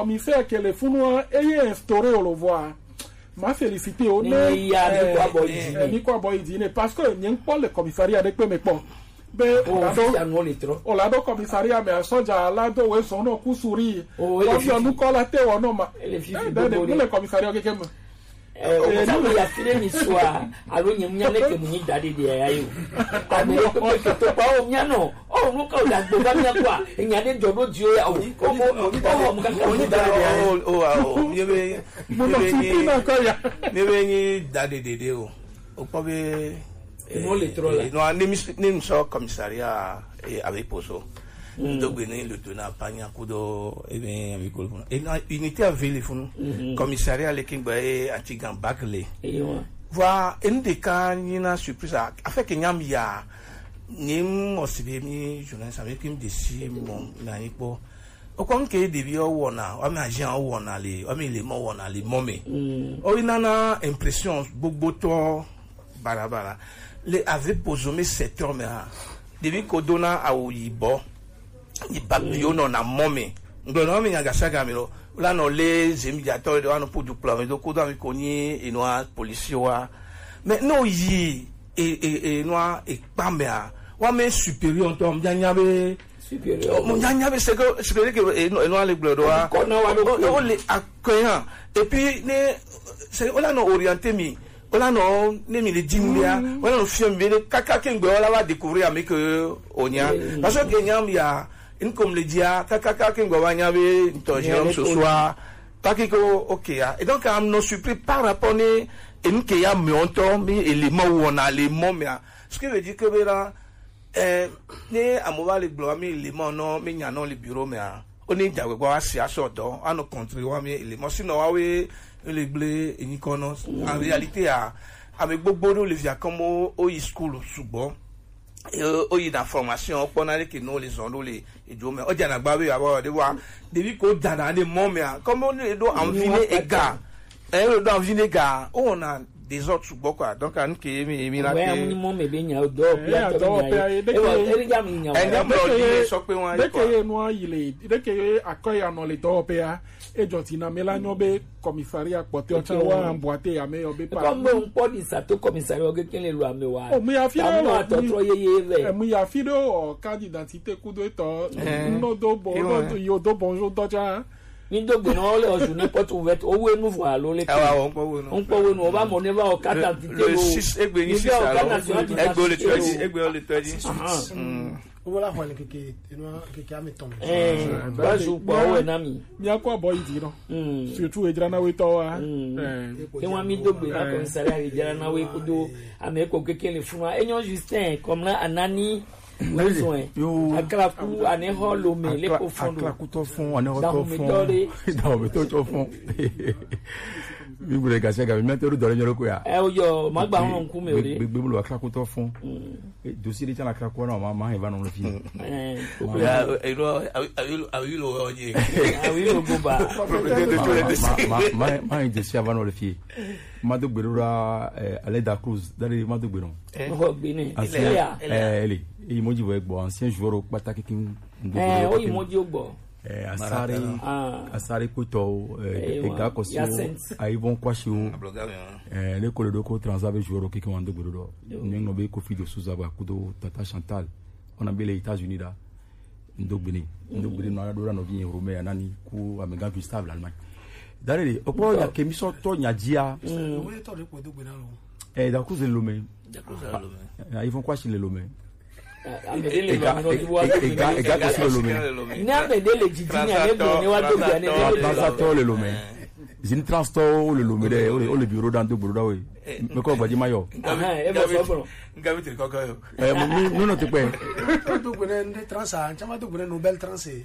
commissaire que le funua eye instauré au revoir. Ma félicité au nez. Ni quoi boy dîner parce que n'y a pas le commissariat de me pas. Ben on l'a do commissariat mais soja la do we son no kusuri. Donc nous collaté ou non ma. Le commissariat que nous la file ni soa alo nyamnya ne ke munyi dade de ayo ame ko to pa o nyano o nu ka da gbo ga nya kwa nyade jodo dio ya o o dade o yebe ni dade de o pa be no le trola no ni so commissariat avec poso donc le tenant pagna kudo et avec et unité à ville funu commissariat le king bae antigan bakle va ende ka na surprise afin que nyam ya nim osibe mi journaliste avec him desi mon na ipo o kon ke debi o wona o mi agent o wona le o mi le mo wona le momé o inana impression gbogbo to barabara le avait posé 7 heures mais debi ko dona a oyibo ni babio no na momé ngono mi nga saka mi lo la no les immédiateurs de wano pour du plan do ko do mi koni ino police wa mais no yi et no e pamea wa me supérieur to mjanya be supérieur mjanya be c'est que supérieur que no le glodo wa o le accueillant et puis ne c'est on a no orienté mi on a no ne mi le dimia on a no film be kaka kengbe on la va découvrir avec onia parce que nyam ya in comme le dia kaka kengbe wa nyabe to jom ce soir pas que OK et donc am no surpris par rapport ne en que ya monto mi élément où on a les mots mais ce qui veut dire que là ne amova le gloire mi élément non mi nya non le bureau mais on est jawe kwa si asodo an no country wa mi élément sinon wa we le blé ni kono en réalité avec gbogbo no le via comme au school subo o yi da formation ponale que no les ondo les ejo me o jana gba we abo de wa debi ko dana de mo me comme on do enviner ega do enviner ga on a des autres subo quoi donc an ke mi la que oui mo me be nya do pia to nya e ja mi nya e so pe won de que no ile de que akoya no le do pia e jotina melanyo be commissariat pote o wa amboate ya me obe pa comme un po di sato commissariat que ken le lo ame wa o mi afiro no atotro yeye ve mi afiro o carte d'identité kudo to no do bo do yo do bonjour do ja ni do gbe no le o journée porte ouverte o we nou voa lo le on po we no ba mo ne ba o carte d'identité le 6 egbe ni 6 egbe le 30 egbe le 30 voilà quoi que ame tombe ba ju po we na mi mi akwa boy di no surtout e jana we to wa e wa mi do gbe na commissariat e jana we kudo ame ko keke le fun enyo Justin comme là anani besoin aklaku ane holo me le ko fond aklaku to fond ane ho to fond da o to fond mi bure ga se ga mi metero do le nyoro ko ya yo magba hon ku me ore gbegbe lo aklaku to fond dossier de tana aklaku na ma eva no le fi ya awilo oje awilo goba ma dossier ava no le fi ma do gberura Aleda Cruz dale ma do gberon ho gbini ele Imoji wo egbo ancien joueur pataki kin o Imoji ogbo asare kuto ega kosi ai bon kwashi o le koledo ko transave joueur ki kan ndo gbedo ningo be Kofi de Souza ba kudo Tata Chantal on a bele États-Unis da ndo gbini no do no bien Rome anani ku amega Gustave l'Allemagne dale opo ya kemiso to nyajia o le to de ko do gbina lo da ku ze lome ai bon kwashi le lome zini transto le lome de o le bureau dans de bureau we me ko gbaji mayo ngabi te koko yo mi no te pe to gune de transa chama to gune Nobel transe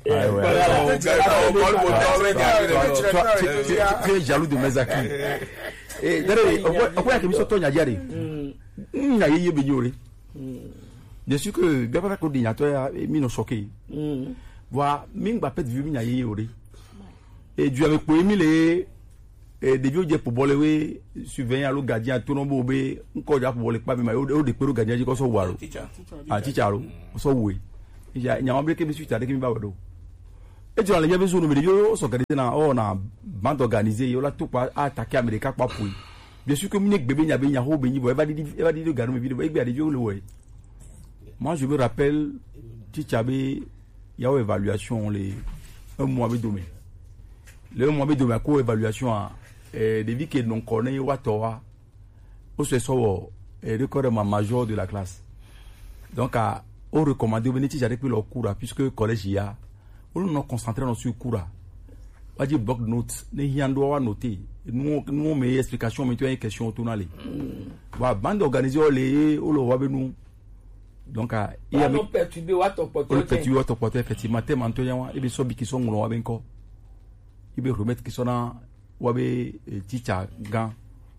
tu es jaloux de mes acquis et dare o ya ke mi so to nya jare nya yeye be nyore je suis que gaba ko dignato ya mi no choqué wa mi ngba pet vu mi nya yeye ore et du avec pour emile et devio je pour bolewe surveillant le gardien tout no bo be nko ja pour bole pa bi ma o de pero gardien ko so waro teacher ro so we ya nya wa be ke mi suita de ke mi ba wado et tu as les besoins de vidéos s'organiser na bande organisée yo la tout pas attaquer américain pas pour bien sûr que mine bébé nya benya ho benyi va dire garo me vidéo egbe adjo le ouais. Moi je me rappelle Tchabé il y a une évaluation les un mois de domaine le mois de domaine ko évaluation des vies que non connaît watora au ce soir recordement major de la classe donc on recommande venir Tchabé pour le cours puisque collège il y a on nous concentrer sur cours on dit bloc note ne hiando wa noter nous mais explication mais tu as une question tournale va bande organisée les on le voit nous donc il y a perturbé votre portée effectivement tellement Antonio et bien sobi qui sont on va bien encore il veut remettre qui sont là ou avec Ticha Gan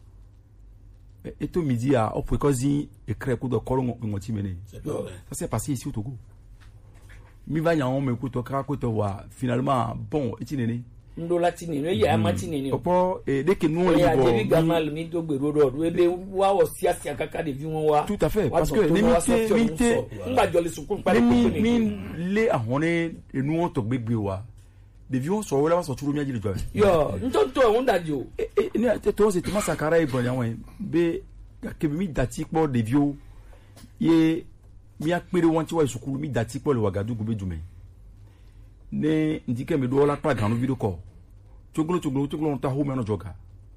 et tout midi à au précosi et créer coup de colon on timene ça s'est passé ici au Togo mi va y en me coup to kra coup to wa finalement bon itinene ndo latini no ya matini opo dès que nous on est bon gamal mi do gbero do we be wa o siasia kaka de viwon wa tout à fait parce que limité ngba joli sukun pa mi le ahone enu on to gbegbe wa de viwon so wala so turu mi ajiri jo yo ntonto e won dadio ni to c'est tellement sakara ibon ya wen be ke mi dati po de viwo ye mi akpere won ti wa isukuru mi dati po le Wagadugu be jume ne ndike me do la pa ganu video ko tugulu ta ho me no joga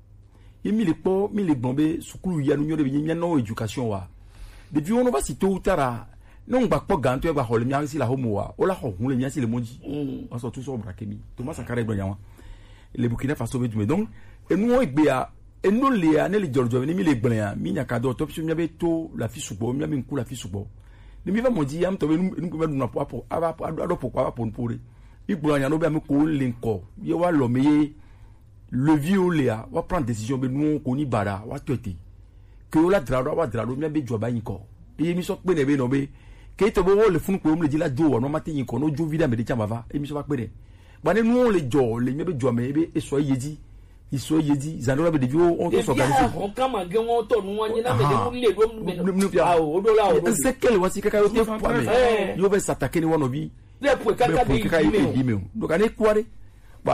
yemi le po mi le gbonbe sukulu ya nu nyore bi nya no education wa de bi ono ba si to utara no ngba po ganto e ba hole mi si la homo wa o la ho hun le mi si le monji o so tu so brakemi to ma sakara egbo yan le Burkina Faso be dume donc enu o egbe a enu le a ne le jorjo ni mi le gbon ya mi nya ka do to bi mi be to la fi sugbo mi nku la fi sugbo ni mi va monji am to be nu ko be na po aba ado po kwa po npore igbo anya no be am ko linko ye wa lo meye le vieux léa va prendre décision be nous ko ni bara wa tete que la drado wa drado mi be joba yin ko e mi so pe ne be no be ke to bo le fun ko mo le di la jo no mate yin ko no jo vida me de chama va e mi so ba pe de ba ne nous le jo le mi be jo me be e so yedi zanora be de vieux on to so organiser on kama ge won to nu won yin na me de mu le do ah o do la o c'est quel wa si kaka yo te po me yo be s'attaquer ni one obi le pour kaka be ime donc ane kware ba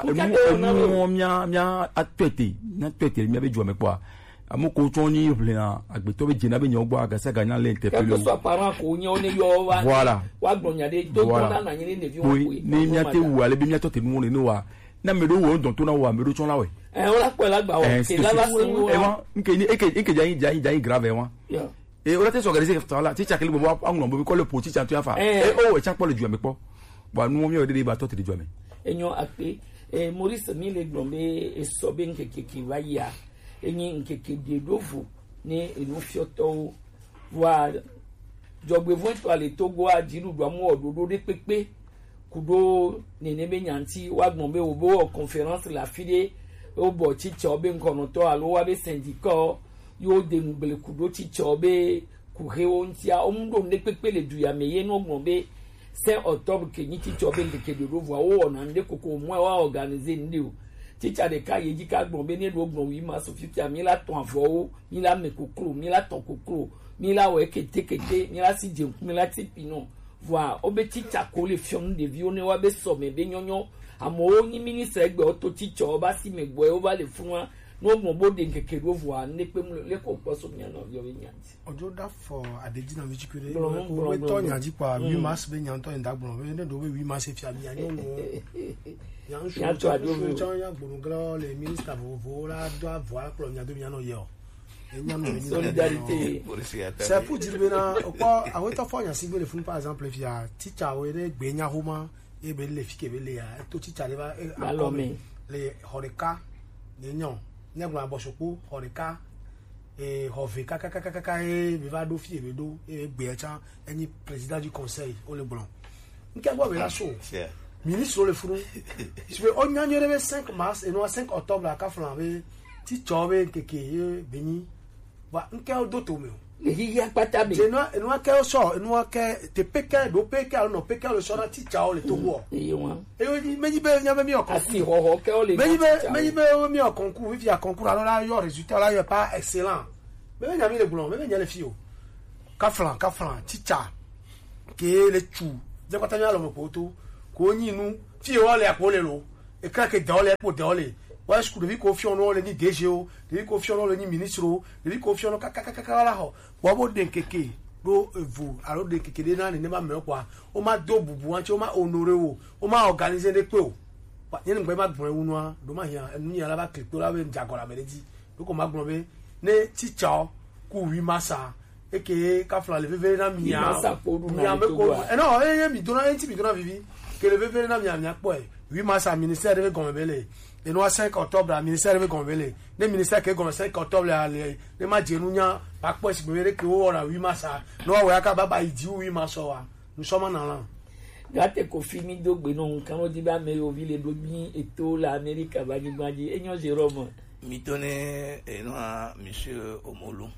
emu mia atwete mi be juame kwa amoko toni plena agbeto be jina be nyogbo agasa ganya le interpelle que soit parent ko nyo ne yo wa voilà wa gbonya de do na yin ne vi won ko ni mia te wu ale be mia to te nu ni wa na me do wo don to na wa me do chon la we o la pe la gba o ke la la sin wo e wa nke ni eke jayin grave wa e o la te so organiser la ti cha kele bo anwo bo ko le poti cha to afa e o we cha po le juame po ba nu mi o de ba to te juame enyo akpe Maurice mi le glombe esobe nkeke vaya enyi nkeke de dovu ne enu fioto wa jogbevu to ale Togo ajiru do amu ododo de pepe kudo nene be nyanti wa glombe obo conférence la fide obo chicha obe nkono to alo wa be syndicat yo de ngbele kudo chicha obe kuhe ontia omudo ne pepe le du ya meye no glombe c'est octobre que ni ticho ben de de revoir o na nde koko mo wa organiser ndi o ticha de ka yeji ka gbon be ni do gbon wi ma so fitia mi la ton afo o mi la me kokoro mi la ton kokoro mi la we kete mi la si je mi la ti pino voir o be ticha ko le fion de vi o ne wa be so me be nyonyo amo ni ministre egbe o to ticha o ba si me gbo e o ba le fun no mo bode nkeke revoir ne pe mu le ko po so mi na yo be nyanti ojo da for adeji na vichikure we to nyaji pa 8 mars be nyanto ndagbon we ne do we 8 mars e fi ami yan no yan to ado we chan yan gbonu glo le ministre vovo la do avoir pour nyado mi yan no ye o enyan no solidarité c'est pour dire bena quoi a we to for yan si be le fun par exemple fi a teacher we ne gbe nya homa e be le fi ke be le ya to teacher le ba le horeka ne nyon ne gbo abosopo horeka hove kaka mi va do fie do gbe echa eni président du conseil o le blanc nke gbo be la so ministre le furu je vais on nyanye le 5 mars et no 5 octobre la ka flanbe ti chobe keke beni wa nke o do to me yi ya pata be no ke so no ke te peke do peke no peke le so na ti chao le to wo e won meji be nya be mi okon asi ho ke o le meji be mi okon ku vi a concours la yo résultat la yo pas excellent mais nya mi le boulon mais nya le fio kaflan ticha ke le chu je ko tanya lo mo poto ko yin nu fi o le ko le lo e ka ke do le po do le wa school de vi ko fi ono le ni DG o de vi ko fi ono le ni ministre o de vi ko fi ono kaka la ho wa bo den keke do vous alors de keke de na ni ma me kwa o ma do bubu wan che o ma honore o ma organiser de pe o pa yen ngbe ma gbon ewu no do ma hia enu ya la ba crypto la be njagola mereji do ko ma gbon be ne teacher ku wi masa eke kafla le veve na mia me ko no mi dona enti mi dona vivi que le veve na mia po e wi masa ministère de gombele et no 5 octobre ministère de gombele ne ministère que gon 5 octobre le ma jenunya pa po si bere ke o ra wi masa no wa ka baba idi wi masa wa nous sommes dans là gate ko fimi do gbe no kan o di ba me o vile do bi eto la America ba ni gbaji enyo Jérôme mi donné et no monsieur Omolu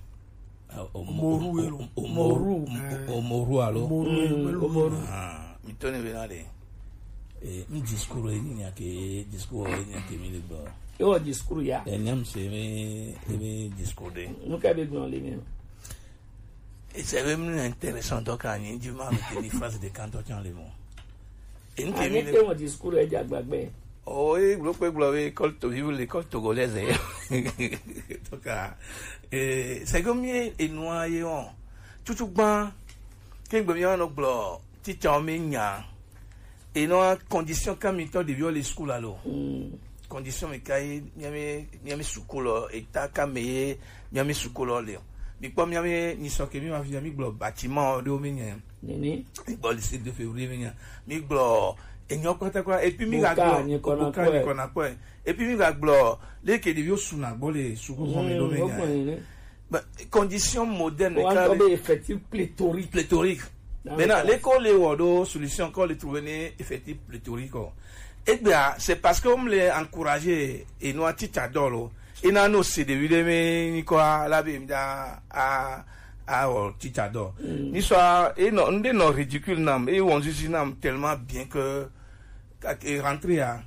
Omoru alo mi donné venale e un discours ni ake discours ni ake mi le ba yo discours ya enyam se me discours de nous ka be gnon le même et c'est vraiment intéressant donc ani du mal de les phrases de quand on les mots et nous terminer mon discours e jagbagbe oui, l'école togolaise. Donc, c'est comme il noyé. Tout bien, quand bien on bloque, tiens mignon. Et non condition comme il de violer school alors. Condition mais kai, niami sukolo et ta kameye, niami sukolo le. Mais comme ni sokemi ma vie mi bloque bâtiment de mignon. Nini. Bon le 7 de février mignon. Mi bloque et puis mi ga glo et puis mi ga glo les que devio suna bolé suko komelo mais condition moderne quand effectif pléthorique maintenant l'école les wodo solution quand les trouver effectif pléthorique et bien c'est parce que on les encourager et nous tita dolo et na no c'est de vidéo ni quoi la bimda a tita do ni soit et non on est non ridicule nam et on dit nam tellement bien que rentré à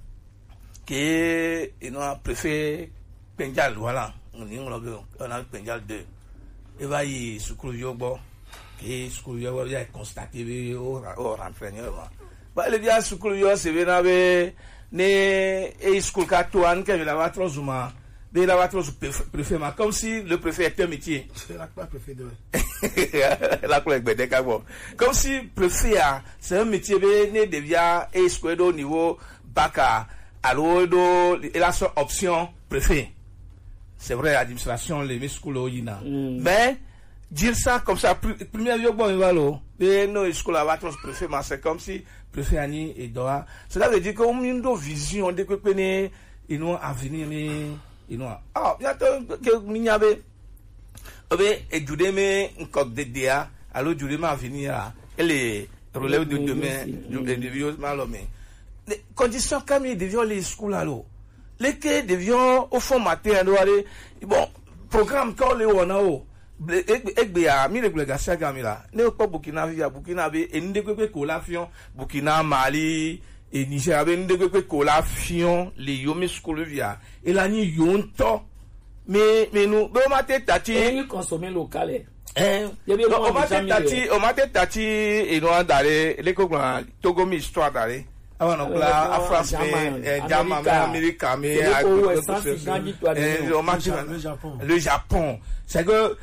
que il a préféré Penjal voilà on a Penjal 2 et va y sukuru yobo que sukuru yobo ya constaté au rentré bah le dia sukuru yobo c'est venabe ne e school ka to an que la va trop zuma de la va trop préfet comme si le préfet était un métier c'est la préfet de la collègue comme si préfet c'est un métier ne devient et square au niveau bac alors il a son option préfet c'est vrai administration les school yina mais dire ça comme ça première yo bon valo et no school va trop préfet mais c'est comme si préfet ani et doit cela veut dire qu'on a une vision de que connaît ils ont avenir ils ont bientôt que minyabe obe ejudeme nkok de dia alors judeme avenir et les relève de demain de vieux malomé les conditions comme ils deviennent les schools alors les que deviennent au fond matin aller bon programme quand les on a egbeya mi le gasa gamila ne ko Burkina be ndekwe ko la fion Burkina Mali et Niger abe ndekwe ko la fion le yomi school via et la ni yonto mais nous be ma tête tati et consommer local on ma tête tati et no dare le ko Togo mi histoire dare avant on la France Jama Amérique mais le Japon c'est que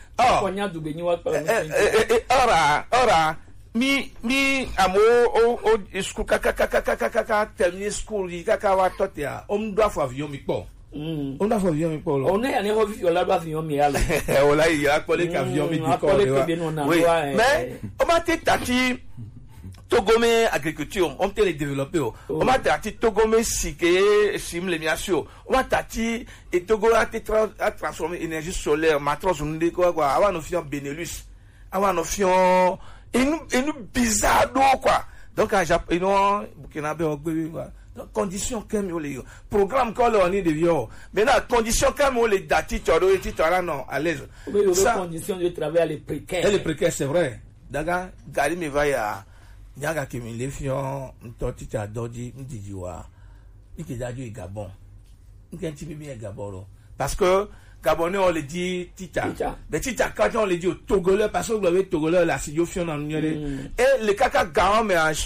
ora mi amo o school kaka terminer school kaka wa totia on doit faire avion mi po on doit faire avion mi po on est allé voir la avion mi ala on là il a collé avion mi po oui mais on m'a tati Togomé agriculture on peut les développer on m'a tati Togomé sim les miasio on m'a tati et Togo a transformé énergie solaire matros on dit quoi avant nous fions Benelux avant nous fions et nous bizarre quoi donc à Japon et non Burkina Faso quoi donc condition comme on les programme quand on est de vieux maintenant condition comme on les dati toro et titara non à l'aise ça condition de travail les précaires c'est vrai daga gari me va ya nyaga kimi le fion ntoti ta dodi ndijiwa ike daju Gabon nkenti bibi Gabon parce que Gabonais, on le dit Tita. Mais Tita, quand on le dit au Togolais, parce que le Togolais, la situation en et le caca garon, mais en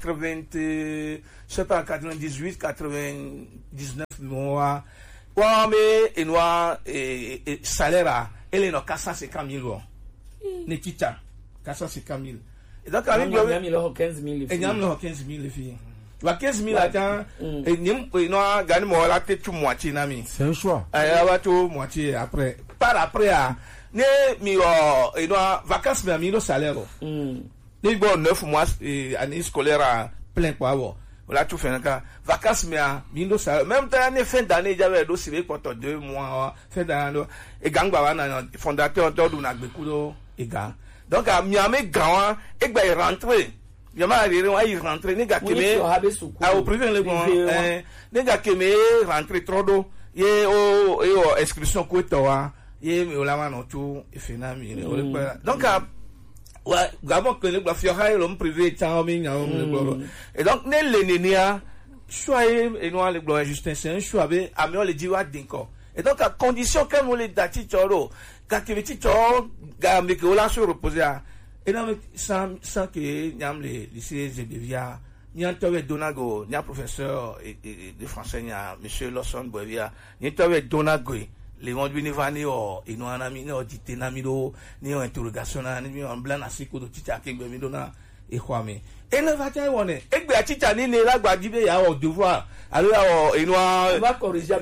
98, 99 mois, mais et noir, et salaire, elle est dans 450 000 ne Tita, 450 000. Et donc, avec il y a 15 000 filles. Il y a 15 000 filles. Tu vois, 15 000 attends, et nous, gagné mon la tête tout moitié, nami. C'est un choix. On va tout moitié après. Par après, ne, mi, et nous, vacances, mais mi, le salaire. Ne, bon, 9 mois, année scolaire, plein, quoi, voilà, tout fait, vacances, mais, mi, le salaire. Même dans l'année, fin d'année, j'avais dossier pour 2 mois, fin d'année, et gang, fondateur, d'ordre, on a beaucoup et gang. Donc, à Miami, grand, et ben, il rentré. Il y a il rentre, les gars qui au privé, les gars qui rentrent trop d'eau, il y a inscription quoi, il y a tout, et finalement, donc, ouais, Gabon que les gars l'homme privé, et donc, les nénia, choisir, et nous, les gloires Justin, c'est un choix, à mieux les diwa d'inco. Et donc, à condition que nous les dati choro, quand tu veux choro, gambe que on se reposer à. Et donc, sans que nous avons les lycées Zébévia, nous avons Donago, nous avons professeur de français, M. Lawson Boevia, nous avons Donago, les mondes bénévani, et nous avons dit, nous avons interrogation, nous avons blanc à ce que nous avons et quoi, mais. Et nous avons et Béatrice, nous avons gardé un devoir. Alors, on va corriger,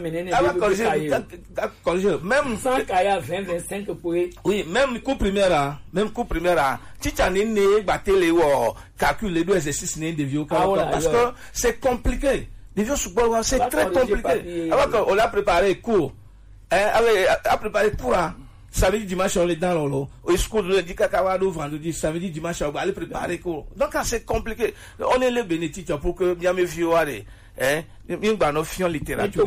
même sans qu'il y a 20-25 pour. Oui, même coup primaire, Tita n'est pas télé ou calcule les 2 exercices de vieux parce que c'est compliqué. Les vieux souvent, c'est très compliqué. Alors qu'on a préparé cours, a préparé cours. Samedi, dimanche, on est dans l'eau. Au school, le dit qu'à vendredi, samedi, dimanche, on va aller préparer cours. Donc, c'est compliqué. On est les bénéficiaires pour que bien me vieux aller. Nous avons fait littérature.